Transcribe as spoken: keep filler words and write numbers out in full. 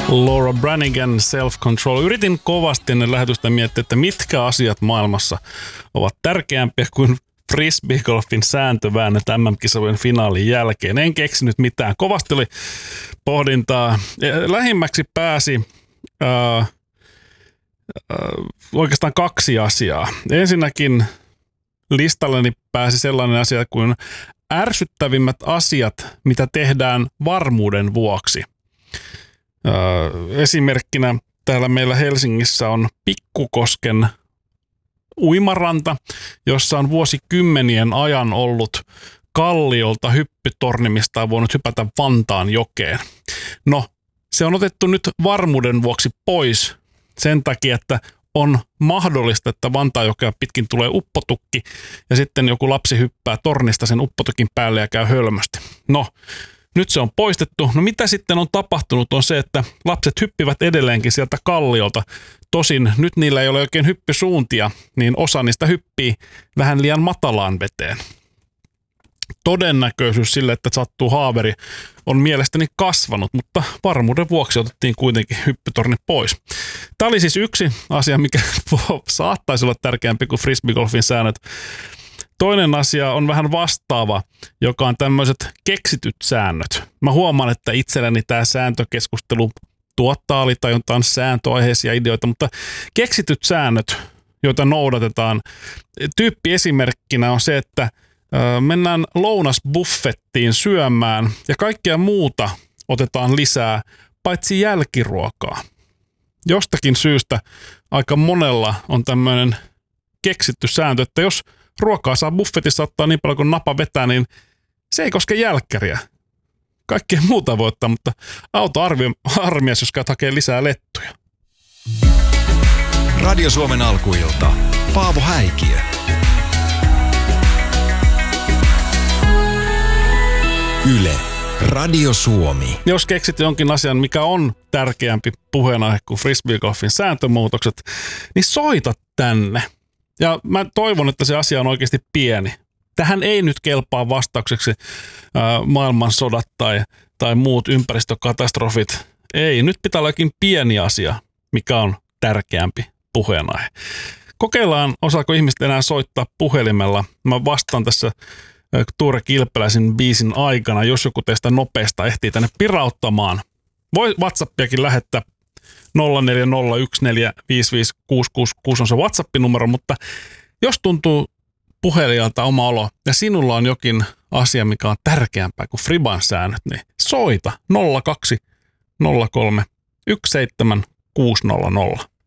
Laura Branigan, Self-Control. Yritin kovasti ennen lähetystä miettiä, että mitkä asiat maailmassa ovat tärkeämpiä kuin frisbeegolfin sääntöväännet M M-kisojen finaalin jälkeen. En keksinyt mitään. Kovasti oli pohdintaa. Lähimmäksi pääsi äh, äh, oikeastaan kaksi asiaa. Ensinnäkin listalleni pääsi sellainen asia kuin ärsyttävimmät asiat, mitä tehdään varmuuden vuoksi. Öö, esimerkkinä täällä meillä Helsingissä on Pikkukosken uimaranta, jossa on vuosikymmenien ajan ollut kalliolta hyppytorni, mistä on voinut hypätä Vantaan jokeen. No, se on otettu nyt varmuuden vuoksi pois sen takia, että on mahdollista, että Vantaanjokea pitkin tulee uppotukki ja sitten joku lapsi hyppää tornista sen uppotukin päälle ja käy hölmösti. No, nyt se on poistettu. No mitä sitten on tapahtunut on se, että lapset hyppivät edelleenkin sieltä kalliolta. Tosin nyt niillä ei ole oikein hyppysuuntia, niin osa niistä hyppii vähän liian matalaan veteen. Todennäköisyys sille, että sattuu haaveri, on mielestäni kasvanut, mutta varmuuden vuoksi otettiin kuitenkin hyppytorni pois. Tämä oli siis yksi asia, mikä saattaisi olla tärkeämpi kuin frisbeegolfin säännöt. Toinen asia on vähän vastaava, joka on tämmöiset keksityt säännöt. Mä huomaan, että itselleni tämä sääntökeskustelu tuottaa alitajuntaan sääntöaiheisia ideoita, mutta keksityt säännöt, joita noudatetaan, tyyppi esimerkkinä on se, että mennään lounasbuffettiin syömään ja kaikkea muuta otetaan lisää, paitsi jälkiruokaa. Jostakin syystä aika monella on tämmöinen keksitty sääntö, että jos ruokaa saa buffetissa ottaa niin paljon kuin napa vetää, niin se ei koske jälkkäriä. Kaikkea muuta voi ottaa, mutta autoarmias, jos käyt hakee lisää lettuja. Radio Suomen alkuilta. Paavo Häikiö. Yle. Radio Suomi. Jos keksit jonkin asian, mikä on tärkeämpi puheenaihe kuin frisbeegolfin sääntömuutokset, niin soita tänne. Ja mä toivon, että se asia on oikeasti pieni. Tähän ei nyt kelpaa vastaukseksi ää, maailmansodat tai, tai muut ympäristökatastrofit. Ei, nyt pitää olla jokin pieni asia, mikä on tärkeämpi puheenaihe. Kokeillaan, osaako ihmiset enää soittaa puhelimella. Mä vastaan tässä Tuure Kilpeläisen biisin aikana, jos joku teistä nopeasta ehtii tänne pirauttamaan. Voi WhatsAppiakin lähettää. nolla neljä nolla yksi neljä viisi viisi kuusi kuusi kuusi on se WhatsApp-numero, mutta jos tuntuu puhelijalta oma olo ja sinulla on jokin asia, mikä on tärkeämpää kuin Friban säännöt, niin soita nolla kaksi nolla kolme yksi seitsemän kuusi nolla nolla.